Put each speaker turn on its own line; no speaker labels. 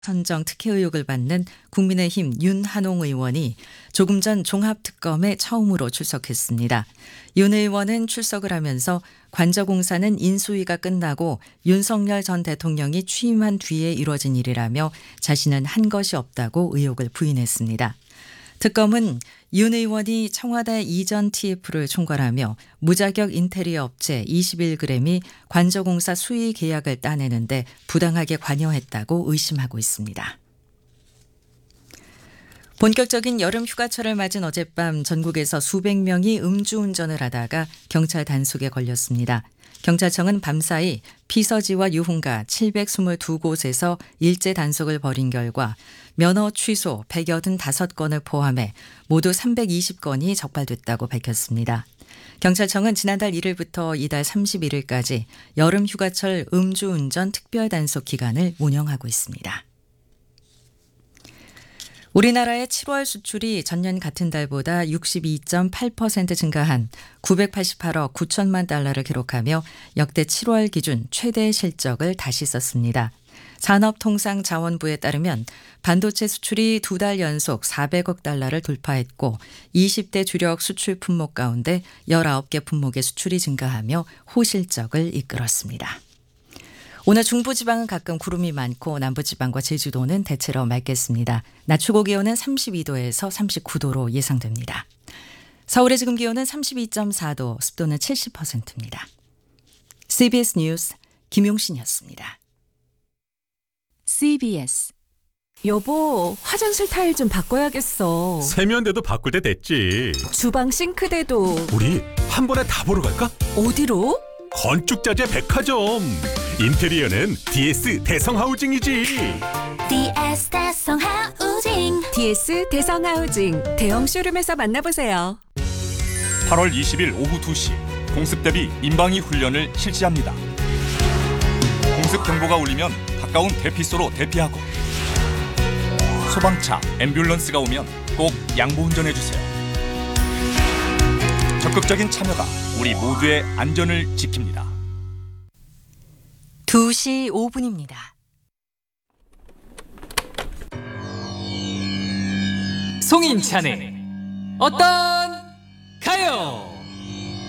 선정 특혜 의혹을 받는 국민의힘 윤한홍 의원이 조금 전 종합특검에 처음으로 출석했습니다. 윤 의원은 출석을 하면서 관저공사는 인수위가 끝나고 윤석열 전 대통령이 취임한 뒤에 이루어진 일이라며 자신은 한 것이 없다고 의혹을 부인했습니다. 특검은 윤 의원이 청와대 이전 TF를 총괄하며 무자격 인테리어 업체 21g이 관저공사 수의 계약을 따내는데 부당하게 관여했다고 의심하고 있습니다. 본격적인 여름 휴가철을 맞은 어젯밤 전국에서 수백 명이 음주운전을 하다가 경찰 단속에 걸렸습니다. 경찰청은 밤사이 피서지와 유흥가 722곳에서 일제 단속을 벌인 결과 면허 취소 185건을 포함해 모두 320건이 적발됐다고 밝혔습니다. 경찰청은 지난달 1일부터 이달 31일까지 여름 휴가철 음주운전 특별단속 기간을 운영하고 있습니다. 우리나라의 7월 수출이 전년 같은 달보다 62.8% 증가한 988억 9천만 달러를 기록하며 역대 7월 기준 최대 실적을 다시 썼습니다. 산업통상자원부에 따르면 반도체 수출이 2달 연속 400억 달러를 돌파했고 20대 주력 수출 품목 가운데 19개 품목의 수출이 증가하며 호실적을 이끌었습니다. 오늘 중부지방은 가끔 구름이 많고 남부지방과 제주도는 대체로 맑겠습니다. 낮 최고 기온은 32도에서 39도로 예상됩니다. 서울의 지금 기온은 32.4도, 습도는 70%입니다. CBS 뉴스 김용신이었습니다.
CBS. 여보, 화장실 타일 좀 바꿔야겠어.
세면대도 바꿀 때 됐지.
주방 싱크대도.
우리 한 번에 다 보러 갈까?
어디로?
건축자재 백화점. 인테리어는 DS 대성하우징이지.
DS 대성하우징.
DS 대성하우징 대형 쇼룸에서 만나보세요.
8월 20일 오후 2시 공습 대비 인방위 훈련을 실시합니다. 공습 경보가 울리면 가까운 대피소로 대피하고 소방차, 앰뷸런스가 오면 꼭 양보 운전해주세요. 적극적인 참여가 우리 모두의 안전을 지킵니다.
2시 5분입니다.
송인찬의 어떤 가요?